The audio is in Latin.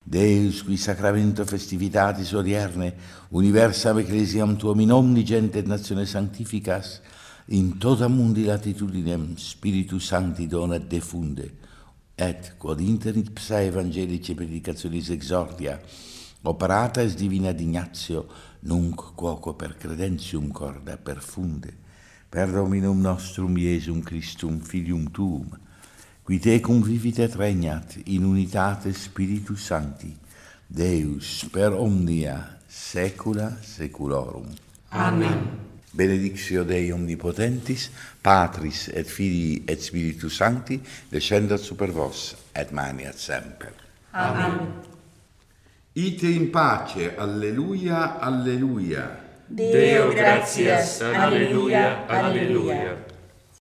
Deus, qui sacramento festivitatis odierne, universam ecclesiam tuum in omni gente et natione sanctificas, in tota mundi latitudinem Spiritus Sancti donet defunde, et quod inter ipsa evangelici predicationis exordia, operata est divina dignatio, nunc quoque per credentium corda perfunde, per Dominum nostrum Iesum Christum Filium Tuum, qui tecum vivit et regnat in unitate Spiritus Sancti, Deus per omnia saecula saeculorum. Amen. Benedictio Dei omnipotentis, Patris et Filii et Spiritus Sancti, descendat super vos et maniat semper. Amen. Ite in pace, alleluia, alleluia. Deo gratias, alleluia, alleluia.